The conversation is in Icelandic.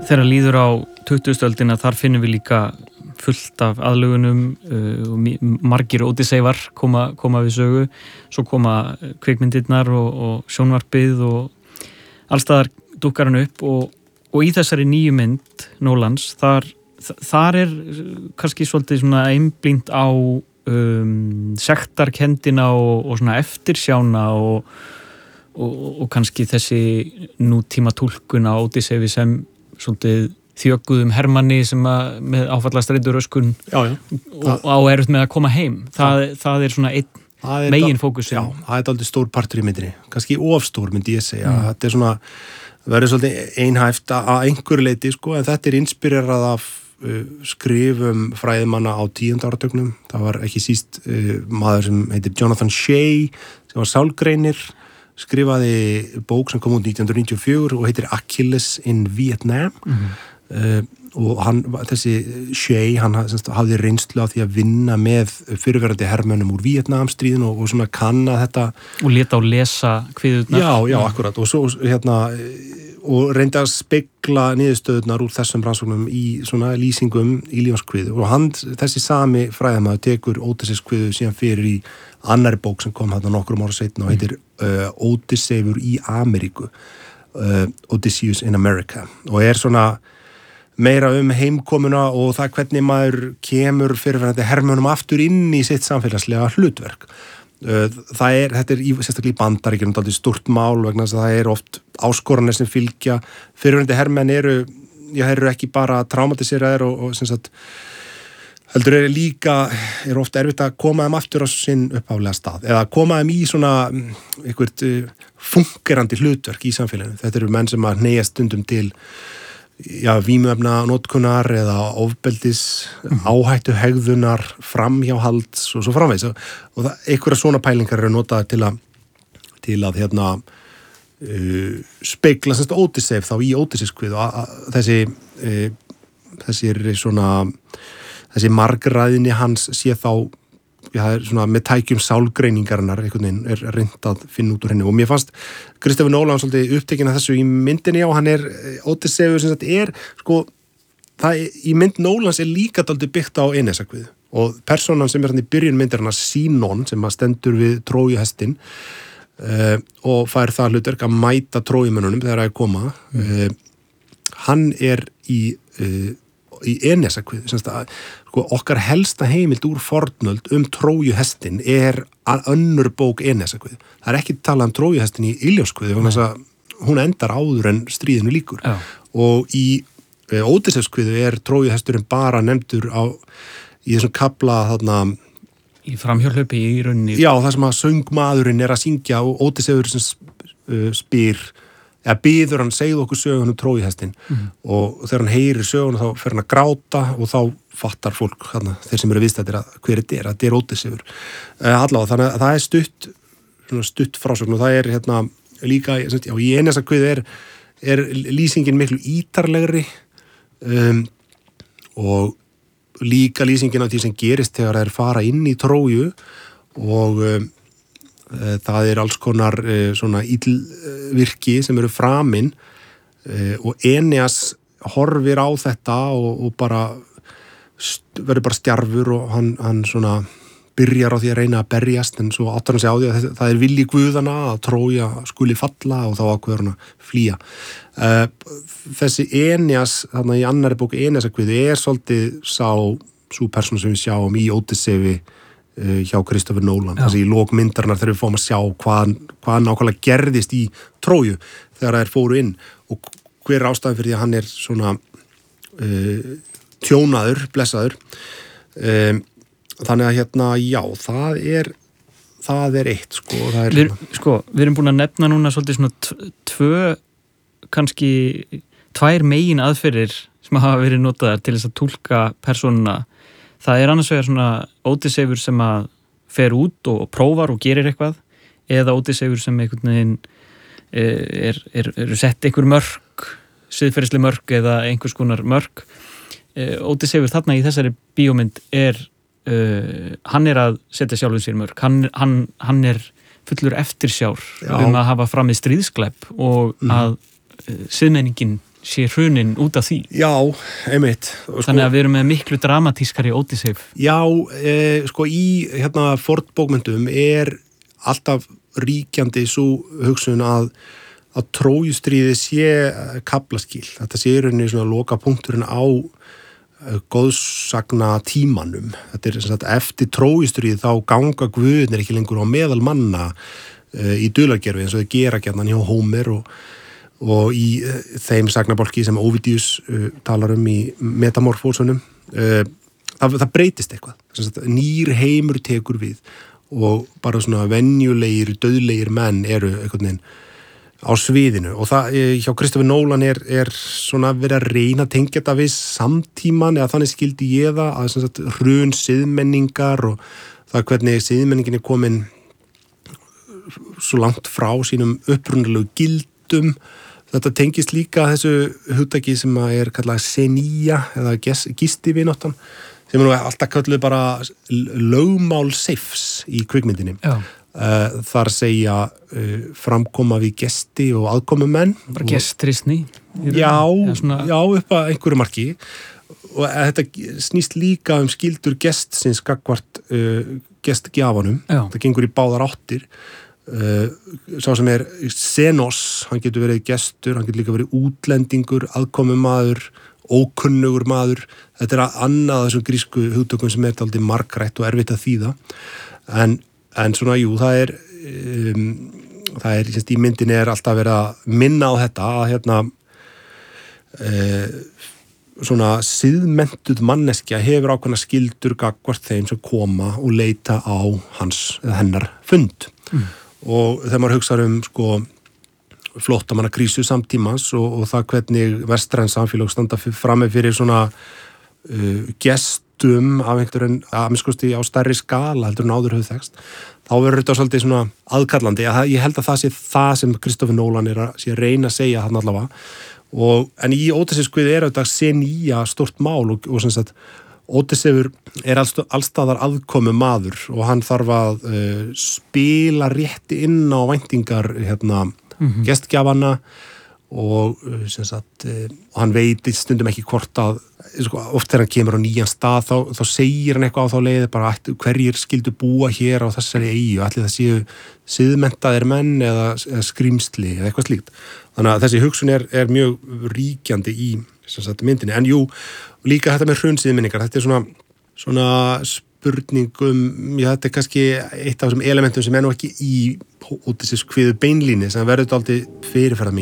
þegar líður á 20. öldina þar finnum við líka fullt af aðlögunum og margir Ódysseifar koma við sögu, svo koma kvikmyndirnar og sjónvarpið og allstaðar dúkkar hann upp og í þessari nýju mynd Nolans, þar kannski svolítið svona einblínt á sektarkenndina og svona eftirsjána og kannski þessi nútíma túlkun á Ódyssefi sem svolítið þjögguðum hermanni sem með áfallastreitur röskun og á erfitt með að koma heim. Það er svona einn megin fókusin. Já, það er aldrei stór partur í myndinni. Kannski ofstór myndi ég segja. Þetta er svona, verður svolítið einhæft að einhverju leyti, sko, en þetta er inspirerað af skrifum fræðimanna á 10. áratugnum. Það var ekki síst maður sem heitir Jonathan Shay, sem var sálgreinir, skrifaði bók sem kom út 1994 og heitir Achilles in Vietnam. Og þessi Shay, hann hafði reynslu á því að vinna með fyrirverandi hermönnum úr Vietnamstríðinu og svona kanna þetta. Og leta á lesa kviðurnar. Já, akkurat. Og svo og reyndi að spegla niðurstöðurnar úr þessum rannsóknum í svona lýsingum í lífskviðu. Og þessi sami fræðamaður tekur Ódysseifskviðu síðan fyrir í annari bók sem kom hérna nokkrum ára seinna og heitir Ódysseifur í Ameríku, Odysseus in America, og er svona meira heimkomuna og það hvernig maður kemur fyrirverandi hermönnum aftur inn í sitt samfélagslega hlutverk. Þetta er sérstaklega í Bandaríkjunum dálítið stórt mál vegna þess að það er oft áskoranir sem fylgja. Fyrirverandi hermenn eru ekki bara traumatiseraðir og sem sagt heldur er oft erfitt að koma þeim aftur á sinn upphaflega stað eða koma þeim í svona eitthvað fungerandi hlutverk í samfélaginu. Þetta eru menn sem að hneigjast stundum til vímuefna notkunar eða ofbeldis, áhættu hegðunar, framhjáhalds og svo framvegis. Og einhverja svona pælingar eru notaðar til að spegla Ódysseif þá í Ódysseifskviðu. Þessi margræðinni hans sé þá svona með tækjum sálgreiningarinnar einhvern veginn er reynt að finna út úr henni og mér fannst Christopher Nolan svolítið upptekinn af þessu í myndinni og hann Ódysseifur sem sagt í mynd Nolans líka dálítið byggt á Enesakviðu og persónan sem hann í byrjun myndarinnar Sínon sem að stendur við Trójuhestin og fær það hlutverk að mæta Trójumönnunum þegar að koma hann í Enesakviðu, sem sagt okkar helsta heimild úr fornöld Trójuhestin önnur bók Enesakviðu. Það ekki talað Trójuhestin í Iljóskviðu, þannig að hún endar áður en stríðinu lýkur. Og í Ódysseifskviðu Trójuhesturinn bara nefndur í þessum kafla þarna í framhjólhlaupi í rauninni. Já, það sem að söngmaðurinn að syngja og Ódysseifur sem spyr biður hann segðu okkur sögun Trójuhestin og þegar hann heyrir sögun þá fer hann að gráta og þá fattar fólk þeir sem eru viðstættir að hver þetta Ódysseifur. Allavega, þannig að það stutt frásögn og það líka, í Enesakviðu lýsingin miklu ítarlegri og líka lýsingin á því sem gerist þegar þeir fara inn í Tróju og það alls konar svona illvirki sem eru framin og Eneas horfir á þetta og bara verður bara stjarfur og hann svona byrjar á því að reyna að berjast en svo áttar hann sig á því að það vilji Guðana að Trója skuli falla og þá ákveður hann að flýja. Þessi Eneas þarna í annari bók Enesakviðu svolítið sú persóna sem við sjáum í Ódysseifi hjá Christopher Nolan, þessi í lok myndarinnar þegar við fáum að sjá hvað nákvæmlega gerðist í Tróju þegar þær fóru inn og hver ástæðan fyrir því að hann svona tjónaður, blessaður þannig að það er eitt Við erum búin að nefna núna svolítið svona tvær megin aðferðir sem hafa verið notaðar til þess að túlka persónuna. Það annars vegar svona Ódysseifur sem að fer út og prófar og gerir eitthvað eða Ódysseifur sem einhvern veginn eru sett einhver mörk, siðferðisleg mörk eða einhvers konar mörk. Ódysseifur þarna í þessari bíómynd hann að setja sjálfum sér mörk. Hann fullur eftirsjár að hafa framið stríðsklæp og að siðmenningin sé hrunin út af því. Já, einmitt. Þannig að við erum með miklu dramatískari Ódysseif. Já, sko í fornbókmyndum alltaf ríkjandi svo hugsun að Trójustríði sé kaflaskil. Þetta sé í rauninni svona loka punkturinn á góðsagna tímanum. Þetta sem sagt eftir Trójustríði þá ganga guðirnir ekki lengur á meðal manna í dulargerfi eins og þau gera gjarnan hjá Hómer og í þeim sagnabálki sem Ovidius talar í Metamorfósunum. Það breytist eitthvað. Nýr heimur tekur við og bara svona venjulegir, dauðlegir menn eru einhvern veginn á sviðinu og það hjá Christopher Nolan svona verið að reyna að tengja þetta við samtíman eða þannig skildi ég það að sagt, hrun siðmenningar og það hvernig siðmenningin komin svo langt frá sínum upprunalegu gildum. Þetta tengist líka þessu hugtaki sem kallað senía eða gistivináttan sem nú alltaf kölluð bara lögmál seifs í kvikmyndinni. Já. Þar segja framkoma við gesti og aðkomumenn. Bara gestrisni. Já, upp að einhverju marki og þetta snýst líka skildur gestsins gagnvart gestgjafanum. Það gengur í báðar áttir. Sá sem xenos, hann getur verið gestur, hann getur líka verið útlendingur, aðkomumaður, ókunnugur maður. Þetta annað þessum grísku hugtökum sem dálítið margrætt og erfitt að þýða. En svona, jú, það í myndinni alltaf verið að minna á þetta að svona siðmentuð manneskja hefur ákveðna skildur gagnvart þeim sem koma og leita á hans eða hennar fund. Og þegar maður hugsar sko flóttamannakrísu samtímans og það hvernig vestræn samfélag standa frammi fyrir svona gestum af einhverjum, að minnskosti á stærri skala heldur en áður höfðu þekst, þá verður þetta svolítið svona aðkallandi. Ég held að það sé það sem Christopher Nolan að reyna að segja hann allavega. En í Ódysseifskviðu þetta senía stórt mál og sem sagt Ódysseifur allstaðar aðkomu maður og hann þarf að spila rétti inn á væntingar gestgjafana og sem sagt hann veit stundum ekki hvort að oft þegar hann kemur á nýjan stað þá segir hann eitthvað á þá leiði bara hverjir skildu búa hér á þessari eyju, allir það séu siðmenntaðir menn eða skrýmsli eða eitthvað slíkt. Þannig að þessi hugsun mjög ríkjandi í sem sagt myndinni, en jú líka þetta með hrunsiðminningar, þetta svona spurningum, þetta kannski eitt af þessum elementum sem nú ekki í Ódysseifskviðu beinlíni sem verður aldrei fyrirferðar